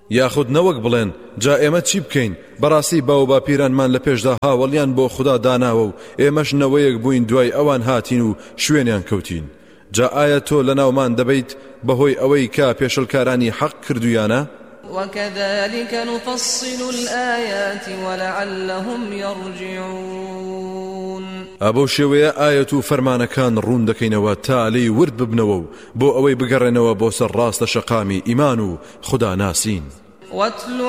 یاخود نەوەک بڵێن جا ئێمە چی بکەین بەڕاستی باو باپیرانمان لە پێشدا هاوڵیان بۆ خوددا داناوە و ئێمەش نەوەیەک بووین دوای ئەوان هاتین و شوێنیان کەوتین جا ئایا تۆ لە ناومان دەبیت بەهۆی ئەوەی کا پێشەلکارانی حەق کردویانە وكذلك نفصل الآيات ولعلهم يرجعون ئەبەو شێوەیە ئاەت و فەرمانەکان ڕوون دەکەینەوە تا لێی ورد ببنەوە و بۆ ئەوەی بگەڕێنەوە بۆ سەر ڕاستە شەقامی ئیمان و خوددا ناسین